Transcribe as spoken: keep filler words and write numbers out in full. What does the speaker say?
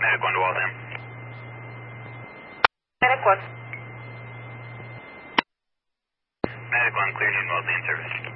Medic one to Waltham. Medic one. Medic one, clear New Waltham service.